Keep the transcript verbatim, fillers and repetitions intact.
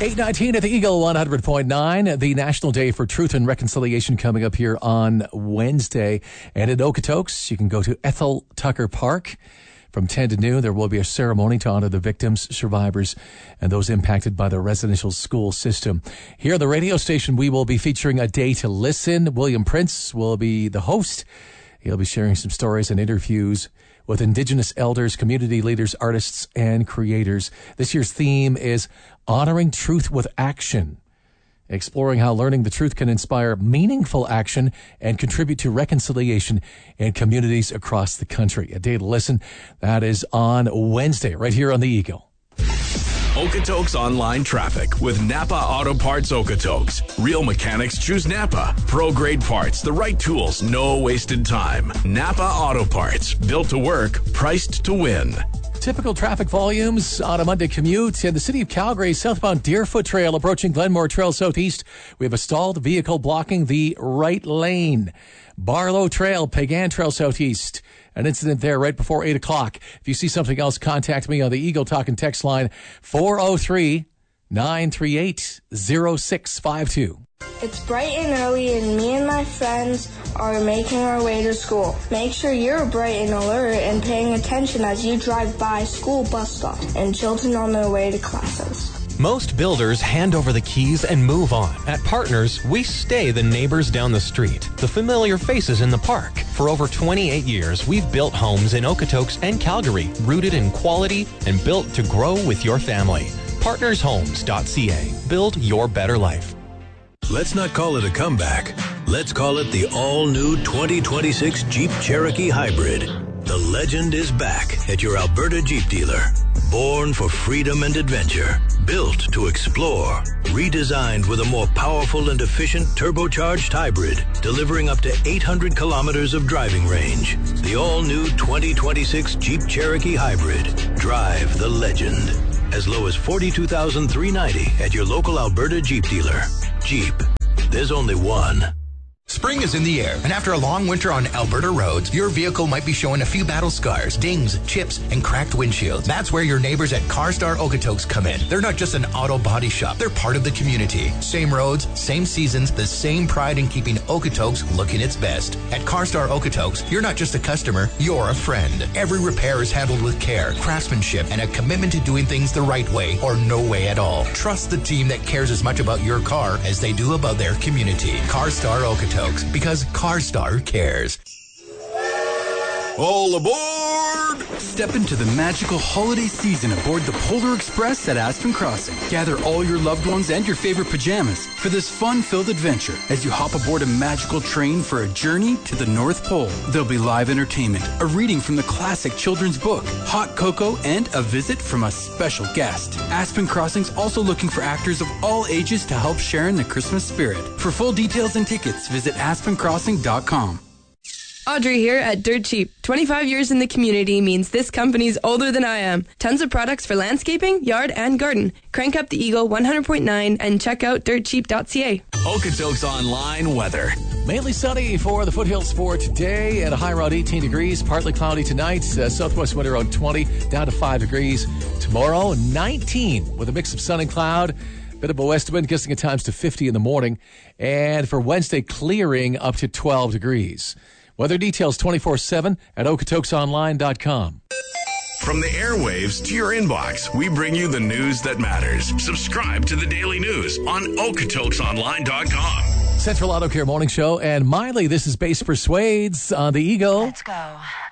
eight nineteen at the Eagle one hundred point nine, the National Day for Truth and Reconciliation coming up here on Wednesday. And in Okotoks, you can go to Ethel Tucker Park from ten to noon. There will be a ceremony to honor the victims, survivors, and those impacted by the residential school system. Here on the radio station, we will be featuring A Day to Listen. William Prince will be the host. He'll be sharing some stories and interviews with Indigenous elders, community leaders, artists, and creators. This year's theme is Honoring Truth with Action, exploring how learning the truth can inspire meaningful action and contribute to reconciliation in communities across the country. A Day to Listen, that is on Wednesday, right here on the Eagle. Okotoks Online Traffic with Napa Auto Parts Okotoks. Real mechanics choose Napa. Pro-grade parts, the right tools, no wasted time. Napa Auto Parts, built to work, priced to win. Typical traffic volumes on a Monday commute in the city of Calgary, southbound Deerfoot Trail approaching Glenmore Trail Southeast. We have a stalled vehicle blocking the right lane. Barlow Trail, Pagan Trail Southeast. An incident there right before eight o'clock. If you see something else, contact me on the Eagle Talk and Text line four oh three, nine three eight, oh six five two. It's bright and early, and me and my friends are making our way to school. Make sure you're bright and alert and paying attention as you drive by school bus stops and children on their way to classes. Most builders hand over the keys and move on. At Partners, we stay the neighbors down the street, the familiar faces in the park. For over twenty-eight years, we've built homes in Okotoks and Calgary, rooted in quality and built to grow with your family. partners homes dot c a. Build your better life. Let's not call it a comeback. Let's call it the all-new twenty twenty-six Jeep Cherokee Hybrid. The legend is back at your Alberta Jeep dealer. Born for freedom and adventure, built to explore, redesigned with a more powerful and efficient turbocharged hybrid, delivering up to eight hundred kilometers of driving range. The all-new twenty twenty-six Jeep Cherokee Hybrid. Drive the legend. As low as forty-two thousand three hundred ninety dollars at your local Alberta Jeep dealer. Jeep. There's only one. Spring is in the air, and after a long winter on Alberta roads, your vehicle might be showing a few battle scars, dings, chips, and cracked windshields. That's where your neighbors at CarStar Okotoks come in. They're not just an auto body shop, they're part of the community. Same roads, same seasons, the same pride in keeping Okotoks looking its best. At CarStar Okotoks, you're not just a customer, you're a friend. Every repair is handled with care, craftsmanship, and a commitment to doing things the right way or no way at all. Trust the team that cares as much about your car as they do about their community. CarStar Okotoks. Because CarStar cares. All aboard! Step into the magical holiday season aboard the Polar Express at Aspen Crossing. Gather all your loved ones and your favorite pajamas for this fun-filled adventure as you hop aboard a magical train for a journey to the North Pole. There'll be live entertainment, a reading from the classic children's book, hot cocoa, and a visit from a special guest. Aspen Crossing's also looking for actors of all ages to help share in the Christmas spirit. For full details and tickets, visit aspen crossing dot com. Audrey here at Dirt Cheap. twenty-five years in the community means this company's older than I am. Tons of products for landscaping, yard, and garden. Crank up the Eagle one hundred point nine and check out dirt cheap dot c a. Okotoks Online weather. Mainly sunny for the foothills for today at a high around eighteen degrees. Partly cloudy tonight. Uh, southwest wind around twenty, down to five degrees. Tomorrow, nineteen with a mix of sun and cloud. Bit of a west wind gusting at times to fifty in the morning. And for Wednesday, clearing up to twelve degrees. Weather details twenty-four seven at okotoks online dot com. From the airwaves to your inbox, we bring you the news that matters. Subscribe to the Daily News on okotoks online dot com. Central Auto Care Morning Show. And Miley, this is Bass Persuades on the Eagle. Let's go.